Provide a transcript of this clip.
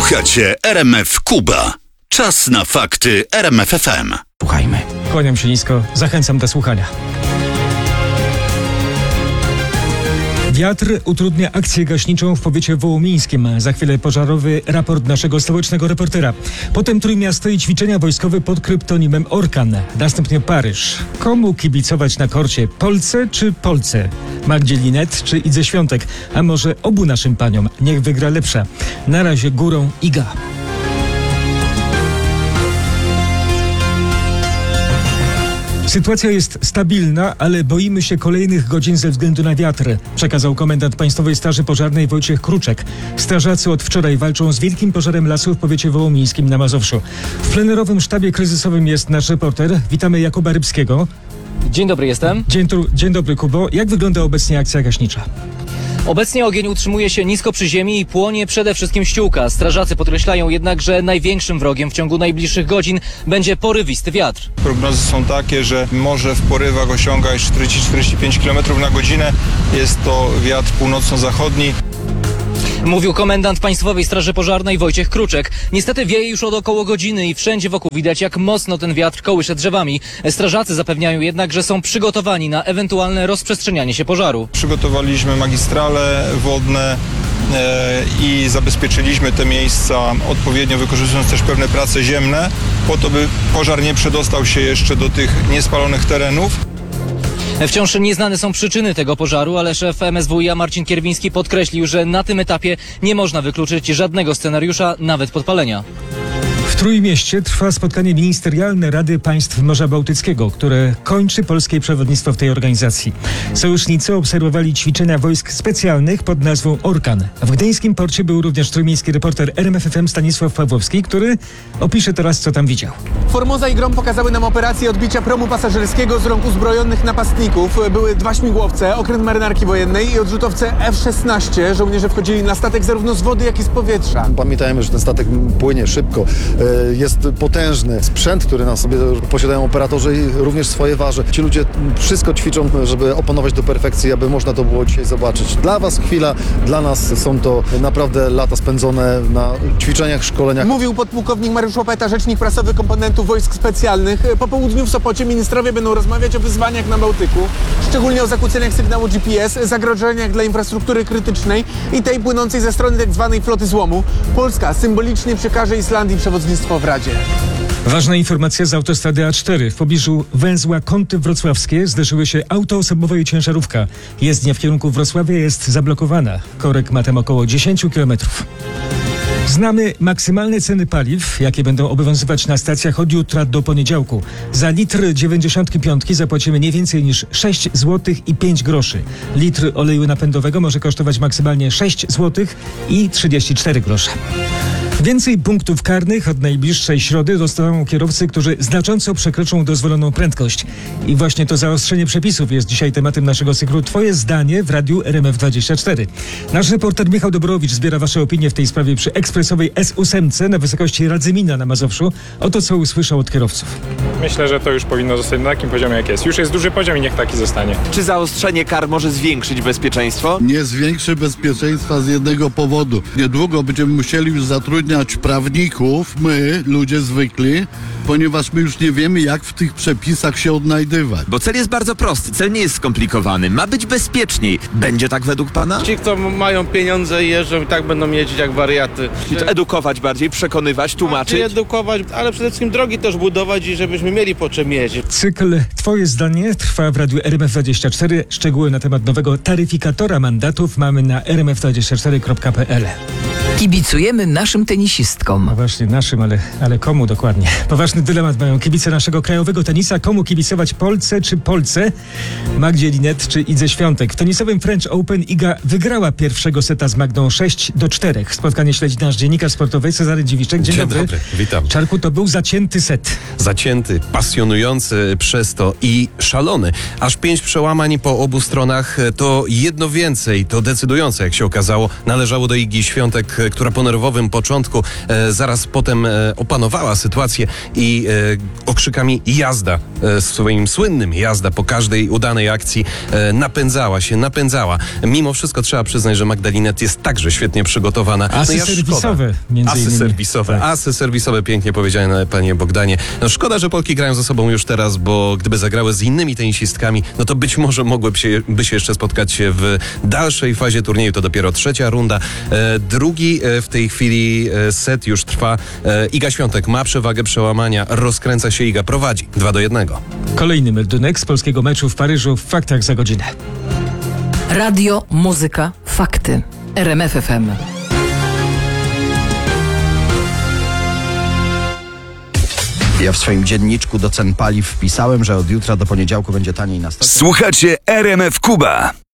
Słuchacie RMF Kuba. Czas na fakty RMF FM. Słuchajmy. Kłaniam się nisko, zachęcam do słuchania. Wiatr utrudnia akcję gaśniczą w powiecie wołomińskim. Za chwilę pożarowy raport naszego stołecznego reportera. Potem Trójmiasto i ćwiczenia wojskowe pod kryptonimem Orkan. Następnie Paryż. Komu kibicować na korcie? Polce czy Polce? Magdzie Linet czy Idze Świątek? A może obu naszym paniom? Niech wygra lepsza. Na razie górą Iga. Sytuacja jest stabilna, ale boimy się kolejnych godzin ze względu na wiatr, przekazał komendant Państwowej Straży Pożarnej Wojciech Kruczek. Strażacy od wczoraj walczą z wielkim pożarem lasu w powiecie wołomińskim na Mazowszu. W plenerowym sztabie kryzysowym jest nasz reporter. Witamy Jakuba Rybskiego. Dzień dobry, jestem. Dzień dobry, Kubo. Jak wygląda obecnie akcja gaśnicza? Obecnie ogień utrzymuje się nisko przy ziemi i płonie przede wszystkim ściółka. Strażacy podkreślają jednak, że największym wrogiem w ciągu najbliższych godzin będzie porywisty wiatr. Prognozy są takie, że może w porywach osiągać 40-45 km na godzinę. Jest to wiatr północno-zachodni. Mówił komendant Państwowej Straży Pożarnej Wojciech Kruczek. Niestety wieje już od około godziny i wszędzie wokół widać, jak mocno ten wiatr kołysze drzewami. Strażacy zapewniają jednak, że są przygotowani na ewentualne rozprzestrzenianie się pożaru. Przygotowaliśmy magistrale wodne i zabezpieczyliśmy te miejsca odpowiednio, wykorzystując też pewne prace ziemne, po to, by pożar nie przedostał się jeszcze do tych niespalonych terenów. Wciąż nieznane są przyczyny tego pożaru, ale szef MSWiA Marcin Kierwiński podkreślił, że na tym etapie nie można wykluczyć żadnego scenariusza, nawet podpalenia. W Trójmieście trwa spotkanie ministerialne Rady Państw Morza Bałtyckiego, które kończy polskie przewodnictwo w tej organizacji. Sojusznicy obserwowali ćwiczenia wojsk specjalnych pod nazwą Orkan. W gdyńskim porcie był również trójmiejski reporter RMF FM Stanisław Pawłowski, który opisze teraz, co tam widział. Formosa i Grom pokazały nam operację odbicia promu pasażerskiego z rąk uzbrojonych napastników. Były 2 śmigłowce, okręt marynarki wojennej i odrzutowce F-16. Żołnierze wchodzili na statek zarówno z wody, jak i z powietrza. Pamiętajmy, że ten statek płynie szybko, jest potężny. Sprzęt, który na sobie posiadają operatorzy, również swoje waży. Ci ludzie wszystko ćwiczą, żeby opanować do perfekcji, aby można to było dzisiaj zobaczyć. Dla was chwila, dla nas są to naprawdę lata spędzone na ćwiczeniach, szkoleniach. Mówił podpułkownik Mariusz Łopeta, rzecznik prasowy komponentów wojsk specjalnych. Po południu w Sopocie ministrowie będą rozmawiać o wyzwaniach na Bałtyku, szczególnie o zakłóceniach sygnału GPS, zagrożeniach dla infrastruktury krytycznej i tej płynącej ze strony tzw. floty złomu. Polska symbolicznie przekaże Islandii przewodnictwo w Radzie. Ważna informacja z autostrady A4. W pobliżu węzła Kąty Wrocławskie zderzyły się auto osobowe i ciężarówka. Jezdnia w kierunku Wrocławia jest zablokowana. Korek ma tam około 10 km. Znamy maksymalne ceny paliw, jakie będą obowiązywać na stacjach od jutra do poniedziałku. Za litr 95 zapłacimy nie więcej niż 6 zł i 5 groszy. Litr oleju napędowego może kosztować maksymalnie 6 zł i 34 grosze. Więcej punktów karnych od najbliższej środy dostaną kierowcy, którzy znacząco przekroczą dozwoloną prędkość. I właśnie to zaostrzenie przepisów jest dzisiaj tematem naszego cyklu Twoje zdanie w radiu RMF24. Nasz reporter Michał Dobrowicz zbiera Wasze opinie w tej sprawie przy ekspresowej S8 na wysokości Radzymina na Mazowszu. Oto co usłyszał od kierowców. Myślę, że to już powinno zostać na takim poziomie, jak jest. Już jest duży poziom i niech taki zostanie. Czy zaostrzenie kar może zwiększyć bezpieczeństwo? Nie zwiększy bezpieczeństwa z jednego powodu. Niedługo będziemy musieli już zatrudniać prawników, my, ludzie zwykli, ponieważ my już nie wiemy, jak w tych przepisach się odnajdywać. Bo cel jest bardzo prosty, cel nie jest skomplikowany, ma być bezpieczniej. Będzie tak według pana? Ci, kto mają pieniądze i jeżdżą, i tak będą jeździć jak wariaty. I to edukować bardziej, przekonywać, tłumaczyć? Edukować, ale przede wszystkim drogi też budować i żebyśmy mieli po czym jeździć. Cykl Twoje zdanie trwa w radiu RMF24. Szczegóły na temat nowego taryfikatora mandatów mamy na rmf24.pl. Kibicujemy naszym tenisistkom. No właśnie naszym, ale komu dokładnie? Poważny dylemat mają kibice naszego krajowego tenisa. Komu kibicować, Polce czy Polce? Magdzie Linet czy Idze Świątek? W tenisowym French Open Iga wygrała pierwszego seta z Magdą 6-4. Spotkanie śledzi nasz dziennikarz sportowy Cezary Dziwiszczek. Dzień dobry. Witam. Czarku, to był zacięty set. Zacięty, pasjonujący przez to i szalony. Aż 5 przełamań po obu stronach. To jedno więcej, to decydujące, jak się okazało, należało do Igi Świątek, która po nerwowym początku zaraz potem opanowała sytuację i okrzykami jazda, swoim słynnym jazda po każdej udanej akcji napędzała. Mimo wszystko trzeba przyznać, że Magdalinet jest także świetnie przygotowana. Asy serwisowe między innymi. Asy serwisowe, pięknie powiedziane, panie Bogdanie. No szkoda, że Polki grają ze sobą już teraz, bo gdyby zagrały z innymi tenisistkami, no to być może mogłyby się jeszcze spotkać w dalszej fazie turnieju. To dopiero trzecia runda. Drugi w tej chwili set już trwa. Iga Świątek ma przewagę przełamania. Rozkręca się Iga, prowadzi 2-1. Kolejny meldunek z polskiego meczu w Paryżu w faktach za godzinę. Radio, muzyka, fakty. RMF FM. Ja w swoim dzienniczku do cen paliw wpisałem, że od jutra do poniedziałku będzie taniej na stacjach. Słuchacie RMF Kuba.